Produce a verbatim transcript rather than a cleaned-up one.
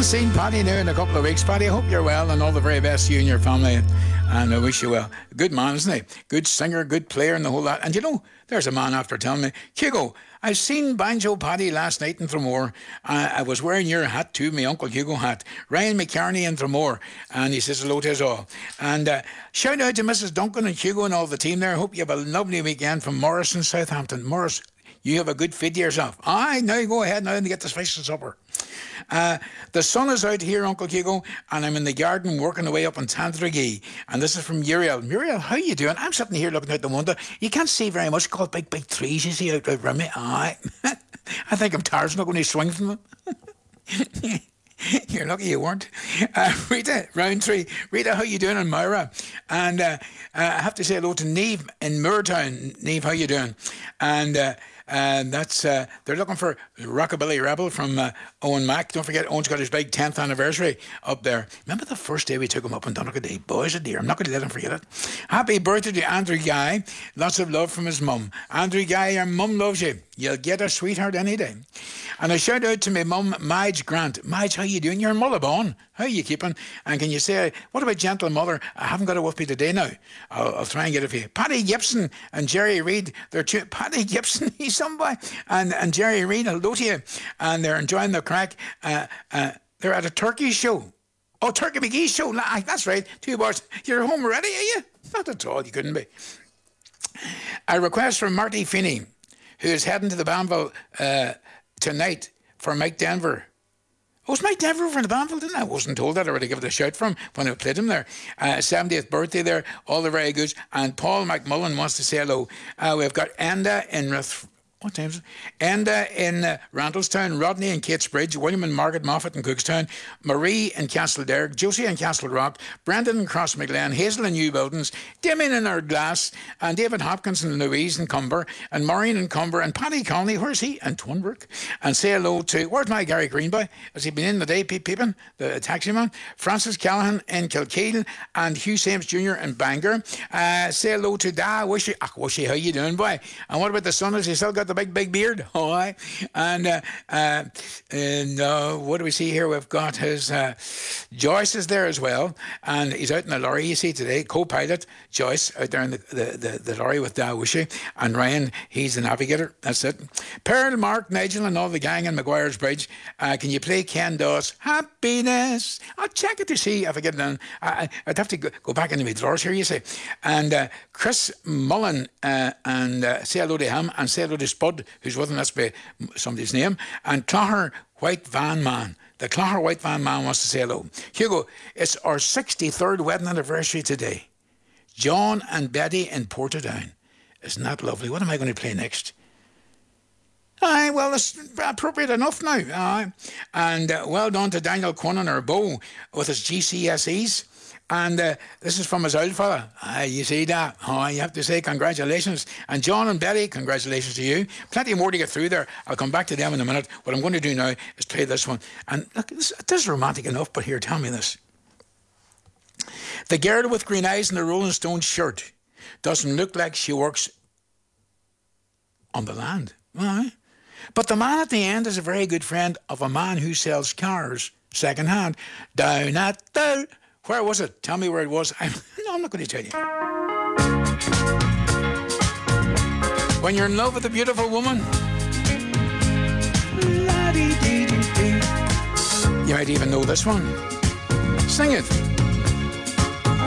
Haven't seen Paddy now in a couple of weeks. Paddy, I hope you're well and all the very best to you and your family. And I wish you well. Good man, isn't he? Good singer, good player and the whole lot. And you know, there's a man after telling me, Hugo, I've seen Banjo Paddy last night in Tramore. Uh, I was wearing your hat too, my Uncle Hugo hat. Ryan McCarney in Tramore. And he says hello to us all. And uh, shout out to Missus Duncan and Hugo and all the team there. Hope you have a lovely weekend from Morris in Southampton. Morris, you have a good feed to yourself. Aye, now you go ahead now and get this fish for supper. Uh, the sun is out here, Uncle Hugo, and I'm in the garden working away up in Tandragee. And this is from Muriel. Muriel, how you doing? I'm sitting here looking out the window. You can't see very much. Called big, big trees you see out around me. Aye. I think I'm Tarzan, not going to swing from them. You're lucky you weren't. Uh, Rita, Roundtree. Rita, how you doing? And Myra. And uh, uh, I have to say hello to Neve in Moortown. Neve, how you doing? And... Uh, And that's, uh, they're looking for Rockabilly Rebel from uh, Owen Mack. Don't forget, Owen's got his big tenth anniversary up there. Remember the first day we took him up in Donegal? Boys, a dear. I'm not going to let him forget it. Happy birthday to Andrew Guy. Lots of love from his mum. Andrew Guy, your mum loves you. You'll get a sweetheart any day. And a shout out to my mum, Madge Grant. Madge, how you doing? You're in Mullabone. How you keeping? And can you say, what about Gentle Mother? I haven't got it with me today now. I'll, I'll try and get it for you. Paddy Gibson and Jerry Reid. They're two. Paddy Gibson, he's somebody. And, and Jerry Reid, hello to you. And they're enjoying the crack. Uh, uh, they're at a turkey show. Oh, Turkey McGee's show. Nah, that's right. Two bars. You're home already, are you? Not at all. You couldn't be. A request from Marty Finney, who is heading to the Banville uh, tonight for Mike Denver. Oh, was Mike Denver over in the Banville, didn't I? I wasn't told that. I already give it a shout for him when I played him there. Uh, seventieth birthday there. All the very goods. And Paul McMullen wants to say hello. Uh, we've got Enda in Rath... What time is it? Enda in uh, Randallstown, Rodney in Catesbridge, William and Margaret Moffat in Cookstown, Marie in Castlederg, Josie in Castle Rock, Brendan in Crossmaglen, Hazel in New Buildings, Damien in Ardglass, and David Hopkins and Louise in Cumber, and Maureen in Cumber, and Paddy Conley, where's he? And Twinbrook. And say hello to, where's my Gary Greenboy? Has he been in the day, Pete Peepin, the taxi man? Francis Callahan in Kilkeel, and Hugh Sames Junior in Bangor. Uh, say hello to Da Wishy. Ah, Wishy, how you doing, boy? And what about the son? Has he still got the big, big beard? Oh, aye. And, uh, uh, and uh, what do we see here? We've got his, uh, Joyce is there as well. And he's out in the lorry, you see, today. Co-pilot, Joyce, out there in the, the, the, the lorry with Dawishi. And Ryan, he's the navigator. That's it. Pearl, Mark, Nigel, and all the gang in Maguire's Bridge. Uh, can you play Ken Dawes? Happiness. I'll check it to see if I get it done. I, I'd have to go, go back into my drawers here, you see. And uh, Chris Mullen, uh, and uh, say hello to him, and say hello to Spud, who's with him, that's by somebody's name, and Clogher White Van Man. The Clogher White Van Man wants to say hello. Hugo, it's our sixty-third wedding anniversary today. John and Betty in Portadown. Isn't that lovely? What am I going to play next? Aye, well, it's appropriate enough now. Aye. And uh, well done to Daniel Quinnan, our beau, with his G C S Es. And uh, this is from his old fella. Ah, you see that? Oh, you have to say congratulations. And John and Betty, congratulations to you. Plenty more to get through there. I'll come back to them in a minute. What I'm going to do now is play this one. And look, this, this is romantic enough, but here, tell me this. The girl with green eyes in the Rolling Stones shirt doesn't look like she works on the land. Aye. But the man at the end is a very good friend of a man who sells cars second hand. Down at the... Where was it? Tell me where it was. I'm, no, I'm not going to tell you. When you're in love with a beautiful woman, you might even know this one. Sing it.